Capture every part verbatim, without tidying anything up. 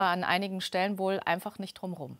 an einigen Stellen wohl einfach nicht drumherum.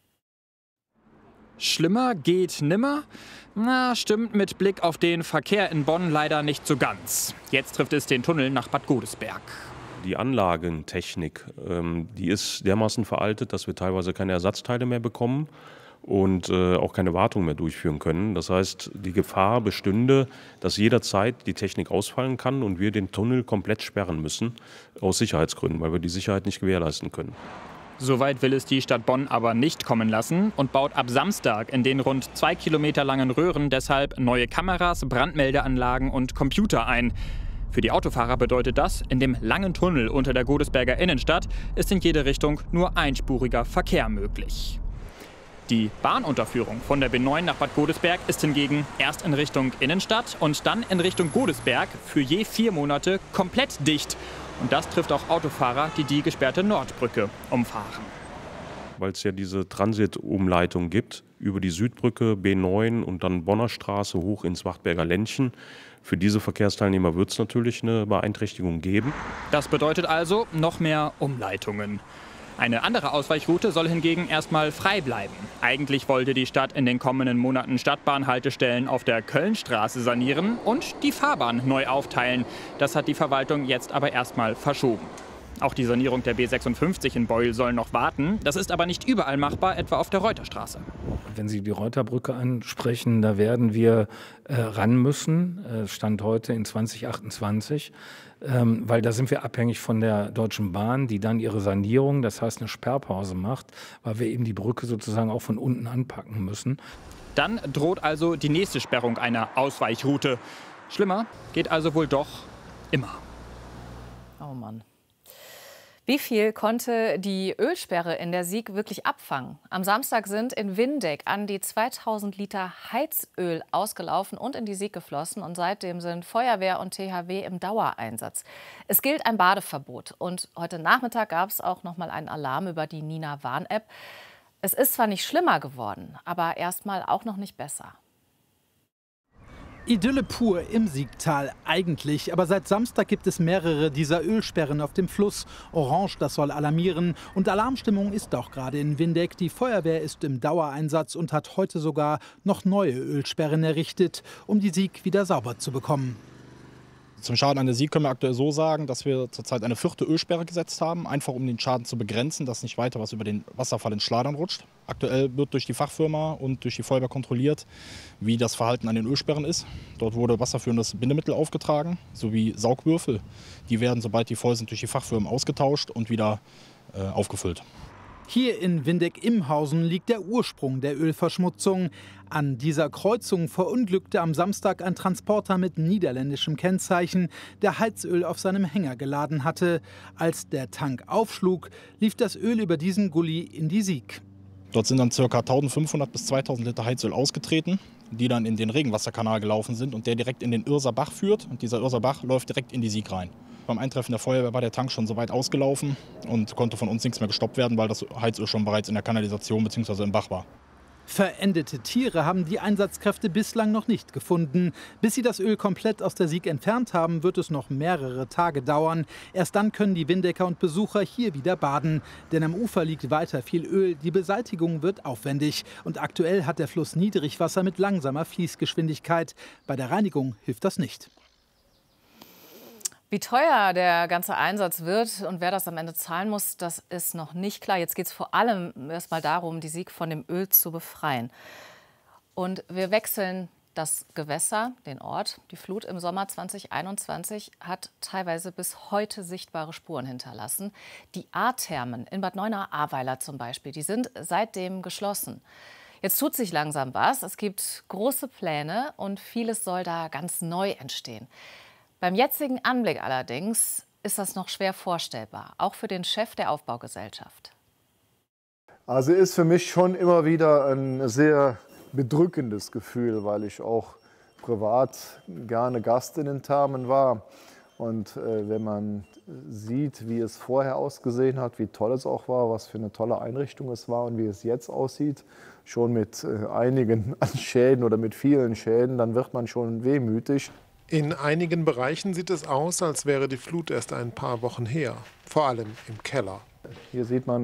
Schlimmer geht nimmer? Na, stimmt mit Blick auf den Verkehr in Bonn leider nicht so ganz. Jetzt trifft es den Tunnel nach Bad Godesberg. Die Anlagentechnik, ähm, die ist dermaßen veraltet, dass wir teilweise keine Ersatzteile mehr bekommen und äh, auch keine Wartung mehr durchführen können. Das heißt, die Gefahr bestünde, dass jederzeit die Technik ausfallen kann und wir den Tunnel komplett sperren müssen, aus Sicherheitsgründen, weil wir die Sicherheit nicht gewährleisten können. Soweit will es die Stadt Bonn aber nicht kommen lassen und baut ab Samstag in den rund zwei Kilometer langen Röhren deshalb neue Kameras, Brandmeldeanlagen und Computer ein. Für die Autofahrer bedeutet das, in dem langen Tunnel unter der Godesberger Innenstadt ist in jede Richtung nur einspuriger Verkehr möglich. Die Bahnunterführung von der B neun nach Bad Godesberg ist hingegen erst in Richtung Innenstadt und dann in Richtung Godesberg für je vier Monate komplett dicht. Und das trifft auch Autofahrer, die die gesperrte Nordbrücke umfahren. Weil es ja diese Transitumleitung gibt über die Südbrücke, B neun und dann Bonner Straße hoch ins Wachtberger Ländchen. Für diese Verkehrsteilnehmer wird es natürlich eine Beeinträchtigung geben. Das bedeutet also noch mehr Umleitungen. Eine andere Ausweichroute soll hingegen erstmal frei bleiben. Eigentlich wollte die Stadt in den kommenden Monaten Stadtbahnhaltestellen auf der Kölnstraße sanieren und die Fahrbahn neu aufteilen. Das hat die Verwaltung jetzt aber erstmal verschoben. Auch die Sanierung der B sechsundfünfzig in Beuel soll noch warten. Das ist aber nicht überall machbar, etwa auf der Reuterstraße. Wenn Sie die Reuterbrücke ansprechen, da werden wir äh, ran müssen, äh, Stand heute in zwanzig achtundzwanzig, ähm, weil da sind wir abhängig von der Deutschen Bahn, die dann ihre Sanierung, das heißt eine Sperrpause macht, weil wir eben die Brücke sozusagen auch von unten anpacken müssen. Dann droht also die nächste Sperrung einer Ausweichroute. Schlimmer geht also wohl doch immer. Oh Mann. Wie viel konnte die Ölsperre in der Sieg wirklich abfangen? Am Samstag sind in Windeck an die zweitausend Liter Heizöl ausgelaufen und in die Sieg geflossen. Und seitdem sind Feuerwehr und T H W im Dauereinsatz. Es gilt ein Badeverbot. Und heute Nachmittag gab es auch noch mal einen Alarm über die Nina-Warn-App. Es ist zwar nicht schlimmer geworden, aber erstmal auch noch nicht besser. Idylle pur im Siegtal eigentlich, aber seit Samstag gibt es mehrere dieser Ölsperren auf dem Fluss. Orange, das soll alarmieren, und Alarmstimmung ist auch gerade in Windeck. Die Feuerwehr ist im Dauereinsatz und hat heute sogar noch neue Ölsperren errichtet, um die Sieg wieder sauber zu bekommen. Zum Schaden an der Sieg können wir aktuell so sagen, dass wir zurzeit eine vierte Ölsperre gesetzt haben, einfach um den Schaden zu begrenzen, dass nicht weiter was über den Wasserfall in Schladern rutscht. Aktuell wird durch die Fachfirma und durch die Feuerwehr kontrolliert, wie das Verhalten an den Ölsperren ist. Dort wurde wasserführendes Bindemittel aufgetragen, sowie Saugwürfel. Die werden, sobald die voll sind, durch die Fachfirmen ausgetauscht und wieder äh, aufgefüllt. Hier in Windeck-Imhausen liegt der Ursprung der Ölverschmutzung. An dieser Kreuzung verunglückte am Samstag ein Transporter mit niederländischem Kennzeichen, der Heizöl auf seinem Hänger geladen hatte. Als der Tank aufschlug, lief das Öl über diesen Gully in die Sieg. Dort sind dann ca. eintausendfünfhundert bis zweitausend Liter Heizöl ausgetreten, die dann in den Regenwasserkanal gelaufen sind und der direkt in den Irser Bach führt. Und dieser Irser Bach läuft direkt in die Sieg rein. Beim Eintreffen der Feuerwehr war der Tank schon so weit ausgelaufen und konnte von uns nichts mehr gestoppt werden, weil das Heizöl schon bereits in der Kanalisation bzw. im Bach war. Verendete Tiere haben die Einsatzkräfte bislang noch nicht gefunden. Bis sie das Öl komplett aus der Sieg entfernt haben, wird es noch mehrere Tage dauern. Erst dann können die Windecker und Besucher hier wieder baden. Denn am Ufer liegt weiter viel Öl. Die Beseitigung wird aufwendig. Und aktuell hat der Fluss Niedrigwasser mit langsamer Fließgeschwindigkeit. Bei der Reinigung hilft das nicht. Wie teuer der ganze Einsatz wird und wer das am Ende zahlen muss, das ist noch nicht klar. Jetzt geht es vor allem erst mal darum, die Sieg von dem Öl zu befreien. Und wir wechseln das Gewässer, den Ort. Die Flut im Sommer zweitausendeinundzwanzig hat teilweise bis heute sichtbare Spuren hinterlassen. Die A-Thermen in Bad Neuenahr-Ahrweiler zum Beispiel, die sind seitdem geschlossen. Jetzt tut sich langsam was. Es gibt große Pläne und vieles soll da ganz neu entstehen. Beim jetzigen Anblick allerdings ist das noch schwer vorstellbar, auch für den Chef der Aufbaugesellschaft. Also ist für mich schon immer wieder ein sehr bedrückendes Gefühl, weil ich auch privat gerne Gast in den Thermen war. Und äh, wenn man sieht, wie es vorher ausgesehen hat, wie toll es auch war, was für eine tolle Einrichtung es war und wie es jetzt aussieht, schon mit äh, einigen Schäden oder mit vielen Schäden, dann wird man schon wehmütig. In einigen Bereichen sieht es aus, als wäre die Flut erst ein paar Wochen her, vor allem im Keller. Hier sieht man